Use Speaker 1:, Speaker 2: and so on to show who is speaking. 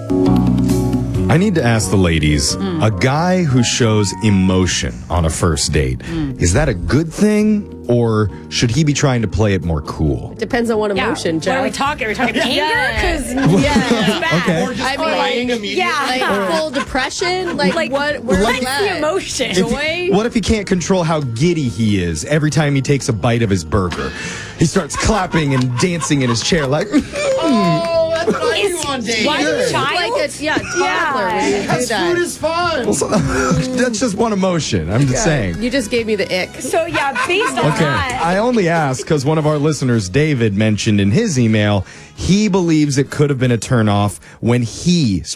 Speaker 1: I need to ask the ladies, a guy who shows emotion on a first date, is that a good thing? Or should he be trying to play it more cool?
Speaker 2: Depends on what emotion, Jeff.
Speaker 3: What are we talking? Are we talking anger? Because
Speaker 1: Okay.
Speaker 4: Or just crying immediately.
Speaker 2: Like full depression? Like what? Where's
Speaker 3: What's
Speaker 2: that?
Speaker 3: the emotion?
Speaker 2: Joy?
Speaker 1: What if he can't control how giddy he is every time he takes a bite of his burger? He starts clapping and dancing in his chair like,
Speaker 4: Oh, that's what I do on dates.
Speaker 3: Why
Speaker 2: Like
Speaker 3: child?
Speaker 2: a toddler when you do
Speaker 4: Because
Speaker 2: that.
Speaker 4: food is fun.
Speaker 1: that's just one emotion. I'm just saying.
Speaker 2: You just gave me the ick.
Speaker 3: So yeah, based on
Speaker 1: Okay,
Speaker 3: that,
Speaker 1: I only asked because one of our listeners, David, mentioned in his email he believes it could have been a turnoff when he